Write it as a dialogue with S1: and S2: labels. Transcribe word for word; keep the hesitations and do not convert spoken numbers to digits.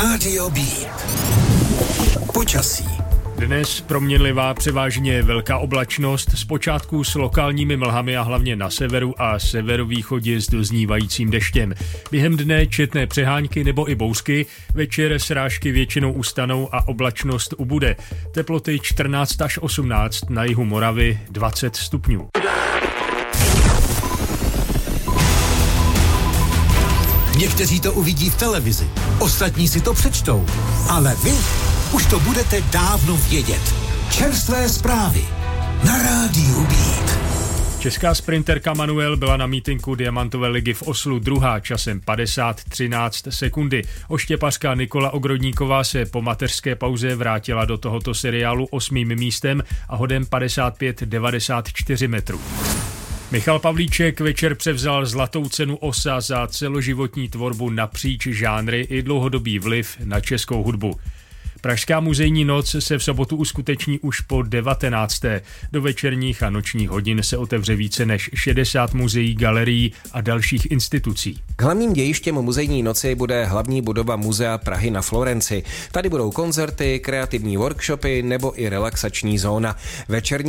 S1: Rádio B. Počasí.
S2: Dnes proměnlivá, převážně velká oblačnost, zpočátku s lokálními mlhami a hlavně na severu a severovýchodě s doznívajícím deštěm. Během dne četné přehánky nebo i bouřky, večer srážky většinou ustanou a oblačnost ubude. Teploty čtrnáct až osmnáct, na jihu Moravy dvacet stupňů.
S1: Někteří to uvidí v televizi, ostatní si to přečtou, ale vy už to budete dávno vědět. Čerstvé zprávy na Rádiu Beat.
S2: Česká sprinterka Manuel byla na mítinku Diamantové ligy v Oslu druhá časem padesát třináct sekundy. Oštěpařka Nikola Ogrodníková se po mateřské pauze vrátila do tohoto seriálu osmým místem a hodem padesát pět devadesát čtyři metrů. Michal Pavlíček večer převzal zlatou cenu O S A za celoživotní tvorbu napříč žánry i dlouhodobý vliv na českou hudbu. Pražská muzejní noc se v sobotu uskuteční už po devatenácté. Do večerních a nočních hodin se otevře více než šedesát muzeí, galerií a dalších institucí.
S3: Hlavním dějištěm muzejní noci bude hlavní budova Muzea Prahy na Florenci. Tady budou koncerty, kreativní workshopy nebo i relaxační zóna. Večerní